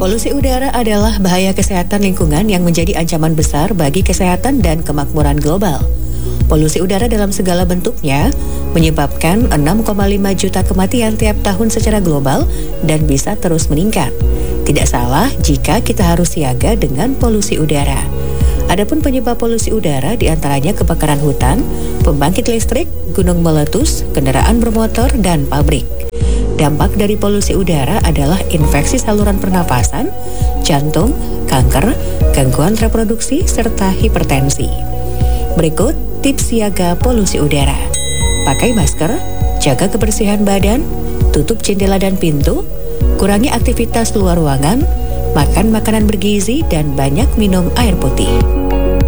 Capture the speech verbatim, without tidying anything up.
Polusi udara adalah bahaya kesehatan lingkungan yang menjadi ancaman besar bagi kesehatan dan kemakmuran global. Polusi udara dalam segala bentuknya menyebabkan enam koma lima juta kematian tiap tahun secara global dan bisa terus meningkat. Tidak salah jika kita harus siaga dengan polusi udara. Adapun penyebab polusi udara diantaranya kebakaran hutan, pembangkit listrik, gunung meletus, kendaraan bermotor, dan pabrik. Dampak dari polusi udara adalah infeksi saluran pernafasan, jantung, kanker, gangguan reproduksi, serta hipertensi. Berikut tips siaga polusi udara. Pakai masker, jaga kebersihan badan, tutup jendela dan pintu, kurangi aktivitas luar ruangan, makan makanan bergizi, dan banyak minum air putih.